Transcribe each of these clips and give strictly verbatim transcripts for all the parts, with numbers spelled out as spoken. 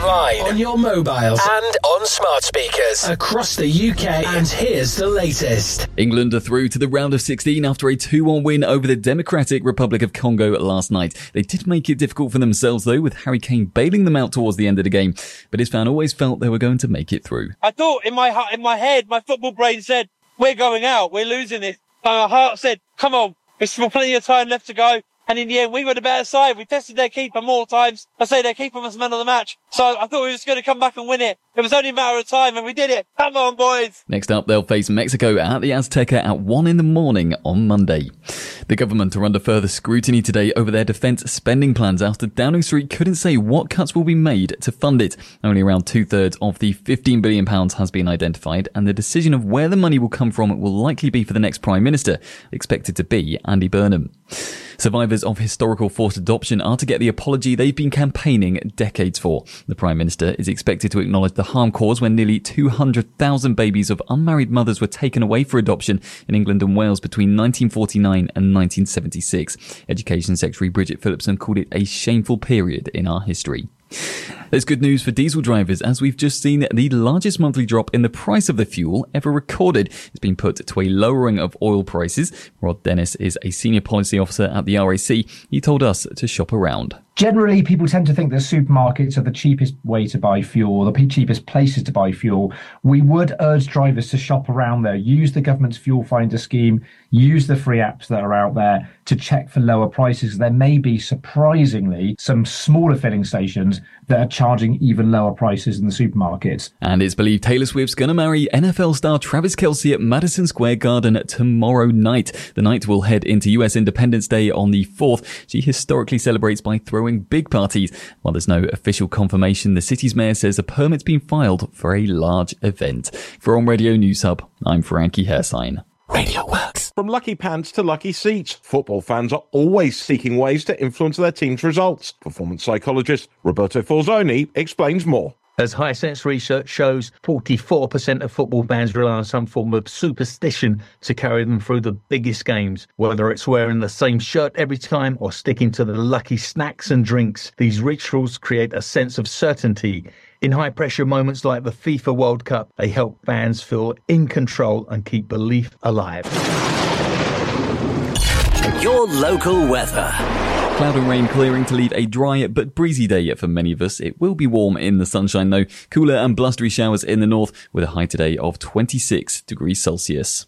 online, on your mobiles, and on smart speakers across the U K. And here's the latest. England are through to the round of sixteen after a two one win over the Democratic Republic of Congo last night. They did make it difficult for themselves, though, with Harry Kane bailing them out towards the end of the game. But his fan always felt they were going to make it through. I thought in my in my head, my football brain said, we're going out, we're losing this. But my heart said, come on, there's still plenty of time left to go. And in the end, we were the better side. We tested their keeper more times. I say their keeper was man of the match. So I thought we were just going to come back and win it. It was only a matter of time, and we did it. Come on, boys. Next up, they'll face Mexico at the Azteca at one in the morning on Monday. The government are under further scrutiny today over their defence spending plans after Downing Street couldn't say what cuts will be made to fund it. Only around two-thirds of the fifteen billion pounds has been identified, and the decision of where the money will come from will likely be for the next Prime Minister, expected to be Andy Burnham. Survivors of historical forced adoption are to get the apology they've been campaigning decades for. The Prime Minister is expected to acknowledge the harm caused when nearly two hundred thousand babies of unmarried mothers were taken away for adoption in England and Wales between nineteen forty-nine and nineteen seventy-six. Education Secretary Bridget Phillipson called it a shameful period in our history. There's good news for diesel drivers, as we've just seen the largest monthly drop in the price of the fuel ever recorded. It's been put to a lowering of oil prices. Rod Dennis is a senior policy officer at the R A C. He told us to shop around. Generally, people tend to think that supermarkets are the cheapest way to buy fuel, the cheapest places to buy fuel. We would urge drivers to shop around there, use the government's fuel finder scheme, use the free apps that are out there to check for lower prices. There may be, surprisingly, some smaller filling stations that are charging even lower prices than the supermarkets. And it's believed Taylor Swift's going to marry N F L star Travis Kelce at Madison Square Garden tomorrow night. The night will head into U S Independence Day on the fourth. She historically celebrates by throwing big parties. While there's no official confirmation, the city's mayor says a permit's been filed for a large event. For On Radio News Hub, I'm Frankie Hersign. Radio Works. From lucky pants to lucky seats, football fans are always seeking ways to influence their team's results. Performance psychologist Roberto Falzoni explains more. As Hisense research shows, forty-four percent of football fans rely on some form of superstition to carry them through the biggest games. Whether it's wearing the same shirt every time or sticking to the lucky snacks and drinks, these rituals create a sense of certainty. In high-pressure moments like the FIFA World Cup, they help fans feel in control and keep belief alive. Your local weather. Cloud and rain clearing to leave a dry but breezy day for many of us. It will be warm in the sunshine though. Cooler and blustery showers in the north with a high today of twenty-six degrees Celsius.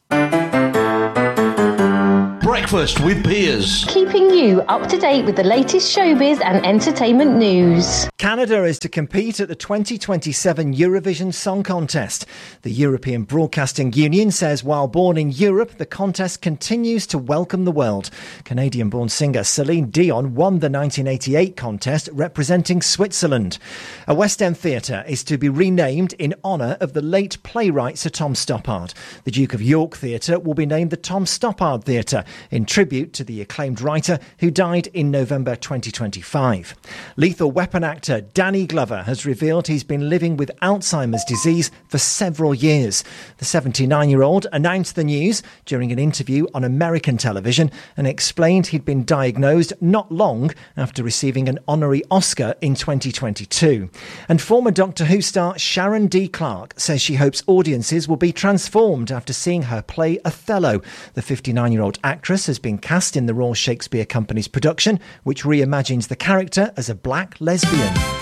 Breakfast with Piers. Keeping you up to date with the latest showbiz and entertainment news. Canada is to compete at the twenty twenty-seven Eurovision Song Contest. The European Broadcasting Union says while born in Europe, the contest continues to welcome the world. Canadian-born singer Celine Dion won the nineteen eighty-eight contest representing Switzerland. A West End theatre is to be renamed in honour of the late playwright Sir Tom Stoppard. The Duke of York Theatre will be named the Tom Stoppard Theatre in tribute to the acclaimed writer who died in November twenty twenty-five. Lethal Weapon actor Danny Glover has revealed he's been living with Alzheimer's disease for several years. The seventy-nine-year-old announced the news during an interview on American television and explained he'd been diagnosed not long after receiving an honorary Oscar in twenty twenty-two. And former Doctor Who star Sharon D. Clarke says she hopes audiences will be transformed after seeing her play Othello. The fifty-nine-year-old actress has been cast in the Royal Shakespeare Company's production, which reimagines the character as a black lesbian.